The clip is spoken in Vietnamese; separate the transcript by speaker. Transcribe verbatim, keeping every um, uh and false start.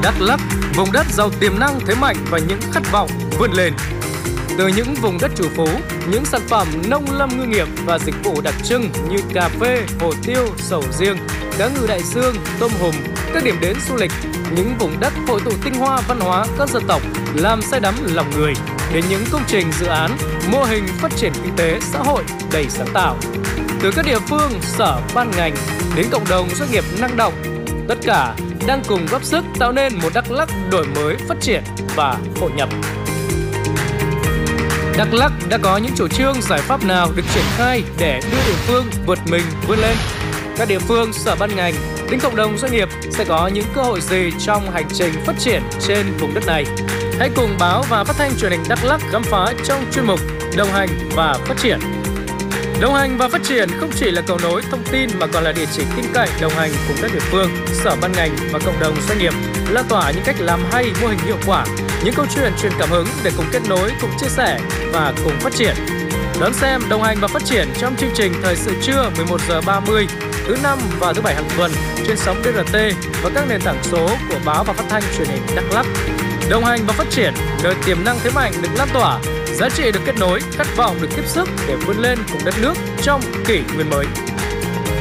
Speaker 1: Đắk Lắk, vùng đất giàu tiềm năng, thế mạnh và những khát vọng vươn lên. Từ những vùng đất chủ phú, những sản phẩm nông lâm ngư nghiệp và dịch vụ đặc trưng như cà phê, hồ tiêu, sầu riêng, cá ngừ đại dương, tôm hùm, các điểm đến du lịch, những vùng đất hội tụ tinh hoa văn hóa các dân tộc làm say đắm lòng người, đến những công trình dự án, mô hình phát triển kinh tế xã hội đầy sáng tạo. Từ các địa phương, sở, ban ngành đến cộng đồng doanh nghiệp năng động, tất cả đang cùng góp sức tạo nên một Đắk Lắk đổi mới, phát triển và hội nhập. Đắk Lắk đã có những chủ trương giải pháp nào được triển khai để đưa địa phương vượt mình vươn lên? Các địa phương, sở ban ngành đến cộng đồng doanh nghiệp sẽ có những cơ hội gì trong hành trình phát triển trên vùng đất này? Hãy cùng báo và phát thanh truyền hình Đắk Lắk khám phá trong chuyên mục Đồng hành và phát triển. Đồng hành và phát triển không chỉ là cầu nối thông tin mà còn là địa chỉ tin cậy đồng hành cùng các địa phương, sở ban ngành và cộng đồng doanh nghiệp, lan tỏa những cách làm hay, mô hình hiệu quả, những câu chuyện truyền cảm hứng để cùng kết nối, cùng chia sẻ và cùng phát triển. Đón xem Đồng hành và phát triển trong chương trình Thời sự trưa mười một giờ ba mươi thứ năm và thứ bảy hàng tuần trên sóng đê rờ tê và các nền tảng số của báo và phát thanh truyền hình Đắk Lắk. Đồng hành và phát triển, nơi tiềm năng thế mạnh được lan tỏa, giá trị được kết nối, khát vọng được tiếp sức để vươn lên cùng đất nước trong kỷ nguyên mới.